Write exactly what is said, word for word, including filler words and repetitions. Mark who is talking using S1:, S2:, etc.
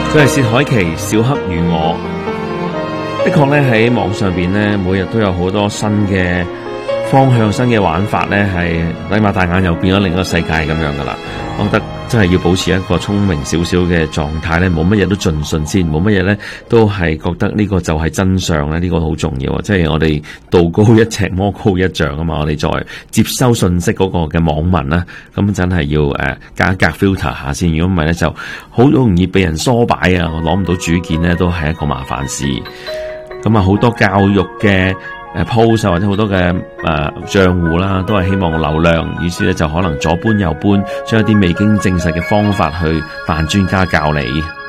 S1: 佢係薛凱琪，小黑與我。的確咧喺網上邊咧，每日都有好多新嘅方向、新嘅玩法咧，係睇擘大眼又變咗另一個世界咁樣噶啦。我覺得真係要保持一個聰明少少嘅狀態咧，冇乜嘢都盡信先，冇乜嘢咧都係覺得呢個就係真相咧，呢、這個好重要。即係我哋道高一尺，魔高一丈啊嘛！我哋作為接收信息嗰個嘅網民啦，咁真係要誒、呃、加一格 filter 下先。如果唔係咧，就好容易被人唆擺啊！我攞唔到主見咧，都係一個麻煩事。咁啊，好多教育嘅誒 post 或者好多嘅誒賬戶啦，都係希望流量，於是咧就可能左搬右搬，將一啲未經證實嘅方法去扮專家教你。